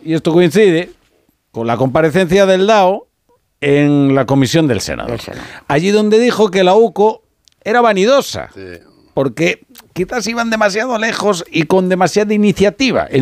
y esto coincide con la comparecencia del DAO en la comisión del Senado. Allí donde dijo que la UCO era vanidosa, porque quizás iban demasiado lejos y con demasiada iniciativa.